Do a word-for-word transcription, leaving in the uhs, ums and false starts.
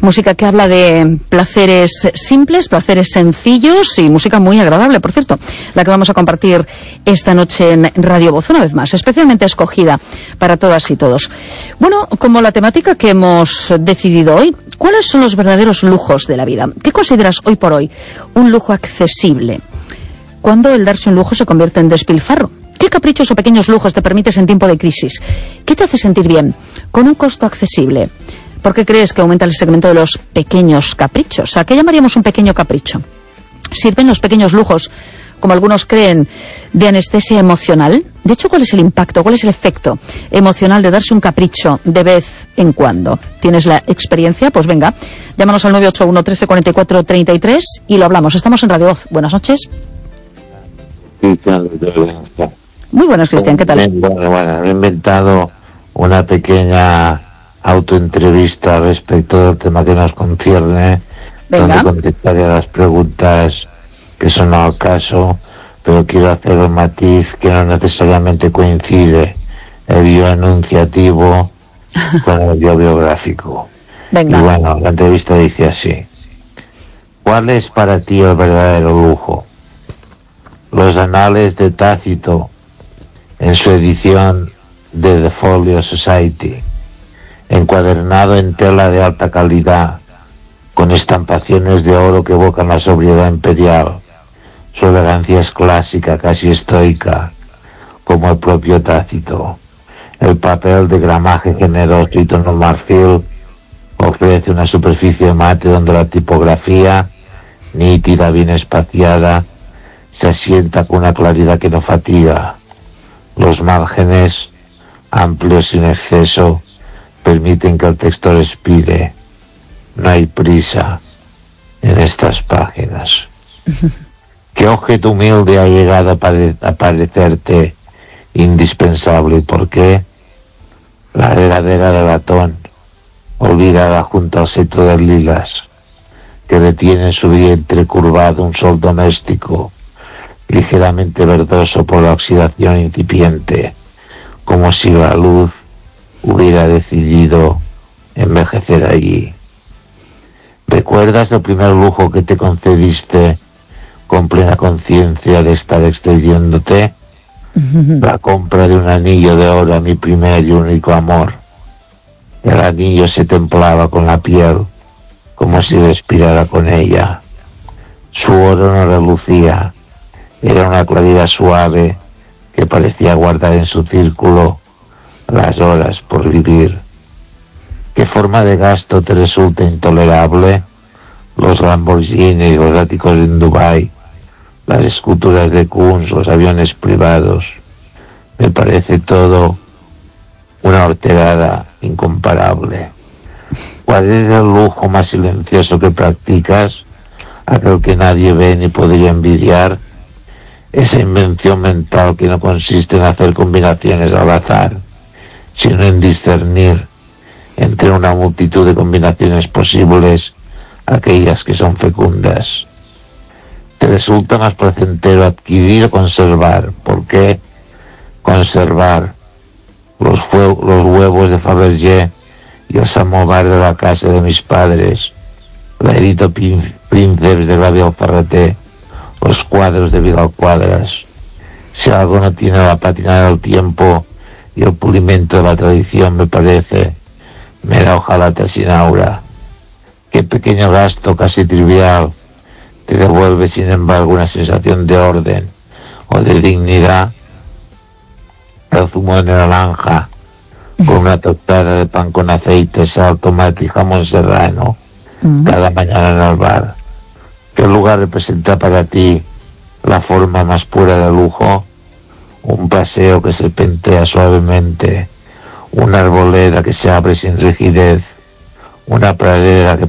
Música que habla de placeres simples, placeres sencillos y música muy agradable, por cierto, la que vamos a compartir esta noche en Radio Voz, una vez más, especialmente escogida para todas y todos. Bueno, como la temática que hemos decidido hoy, ¿cuáles son los verdaderos lujos de la vida? ¿Qué consideras hoy por hoy un lujo accesible? ¿Cuándo el darse un lujo se convierte en despilfarro? ¿Qué caprichos o pequeños lujos te permites en tiempo de crisis? ¿Qué te hace sentir bien con un costo accesible? ¿Por qué crees que aumenta el segmento de los pequeños caprichos? ¿A qué llamaríamos un pequeño capricho? ¿Sirven los pequeños lujos, como algunos creen, de anestesia emocional? De hecho, ¿cuál es el impacto, cuál es el efecto emocional de darse un capricho de vez en cuando? ¿Tienes la experiencia? Pues venga, llámanos al nueve ocho uno, trece, cuarenta y cuatro, treinta y tres y lo hablamos. Estamos en Radio Voz. Buenas noches. Muy buenas, Cristian, ¿qué tal? Bueno, bueno, he inventado una pequeña autoentrevista respecto del tema que nos concierne, Venga. donde contestaré a las preguntas que son al caso, pero quiero hacer un matiz que no necesariamente coincide el bioenunciativo con el biobiográfico. Venga. Y bueno, la entrevista dice así: ¿cuál es para ti el verdadero lujo? Los anales de Tácito, en su edición de The Folio Society, encuadernado en tela de alta calidad, con estampaciones de oro que evocan la sobriedad imperial. Su elegancia es clásica, casi estoica, como el propio Tácito. El papel de gramaje generoso y tono marfil ofrece una superficie mate donde la tipografía, nítida, bien espaciada, se asienta con una claridad que no fatiga. Los márgenes, amplios sin exceso, permiten que el texto respire. No hay prisa en estas páginas. ¿Qué objeto humilde ha llegado a, pare- a parecerte indispensable? ¿Y por qué? La regadera de latón, olvidada junto al seto de lilas, que detiene en su vientre curvado un sol doméstico, ligeramente verdoso por la oxidación incipiente, como si la luz hubiera decidido envejecer allí. ¿Recuerdas el primer lujo que te concediste con plena conciencia de estar excediéndote? La compra de un anillo de oro a mi primer y único amor. El anillo se templaba con la piel, como si respirara con ella. Su oro no relucía, era una claridad suave que parecía guardar en su círculo las horas por vivir. ¿Qué forma de gasto te resulta intolerable? Los Lamborghini, los áticos en Dubái, las esculturas de Kunz, los aviones privados. Me parece todo una horterada incomparable. ¿Cuál es el lujo más silencioso que practicas? Aquel que nadie ve ni podría envidiar. Esa invención mental que no consiste en hacer combinaciones al azar, sino en discernir entre una multitud de combinaciones posibles aquellas que son fecundas. ¿Te resulta más placentero adquirir o conservar? ¿Por qué conservar? Los, fue- los huevos de Fabergé y el samovar de la casa de mis padres, la Edito Prin- Princeps de Gabriel Ferreté, los cuadros de Vidal Cuadras. Si algo no tiene la patina del tiempo y el pulimento de la tradición, me parece mera hojalata sin aura. Qué pequeño gasto, casi trivial, te devuelve sin embargo una sensación de orden o de dignidad. El zumo de naranja con una tostada de pan con aceite, sal, tomate y jamón serrano cada mañana en el bar. ¿Qué lugar representa para ti la forma más pura de lujo? Un paseo que se pentea suavemente, una arboleda que se abre sin rigidez, una pradera que